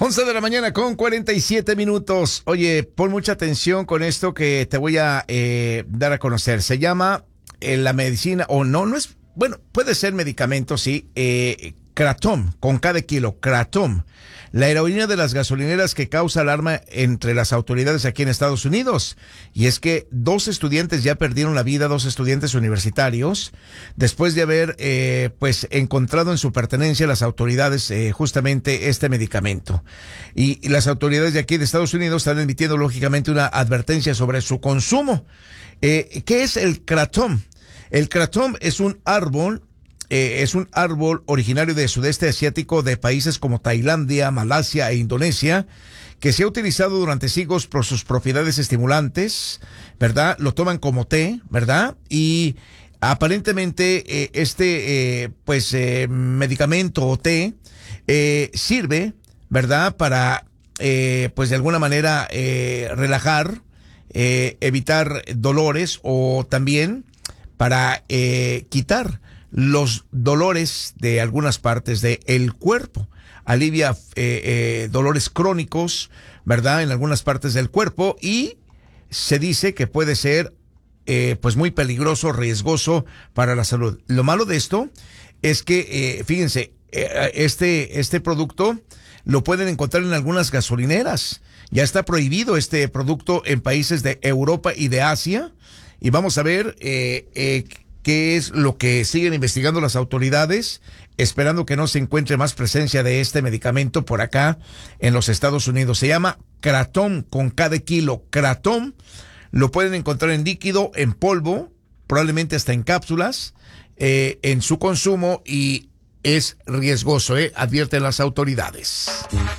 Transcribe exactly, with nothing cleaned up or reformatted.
once de la mañana con cuarenta y siete minutos. Oye, pon mucha atención con esto que te voy a eh, dar a conocer. Se llama eh, la medicina, o no, no es, bueno, puede ser medicamento, sí, eh, Kratom, con cada kilo, Kratom. La heroína de las gasolineras que causa alarma entre las autoridades aquí en Estados Unidos. Y es que dos estudiantes ya perdieron la vida, dos estudiantes universitarios, después de haber eh, pues encontrado en su pertenencia las autoridades eh, justamente este medicamento. Y, y las autoridades de aquí de Estados Unidos están emitiendo lógicamente una advertencia sobre su consumo. Eh, ¿Qué es el Kratom? El Kratom es un árbol Eh, es un árbol originario del sudeste asiático de países como Tailandia, Malasia e Indonesia, que se ha utilizado durante siglos por sus propiedades estimulantes, ¿verdad? Lo toman como té, ¿verdad? Y aparentemente eh, este eh, pues eh, medicamento o té eh, sirve, ¿verdad? Para eh, pues de alguna manera eh, relajar, eh, evitar dolores o también para eh, quitar los dolores de algunas partes del cuerpo. Alivia eh, eh, dolores crónicos, ¿verdad? En algunas partes del cuerpo, y se dice que puede ser eh, pues muy peligroso, riesgoso para la salud. Lo malo de esto es que, eh, fíjense, eh, este, este producto lo pueden encontrar en algunas gasolineras. Ya está prohibido este producto en países de Europa y de Asia. Y vamos a ver eh, eh, qué es lo que siguen investigando las autoridades, esperando que no se encuentre más presencia de este medicamento por acá en los Estados Unidos. Se llama Kratom, con cada kilo. Kratom lo pueden encontrar en líquido, en polvo, probablemente hasta en cápsulas, eh, en su consumo, y es riesgoso, eh, advierten las autoridades.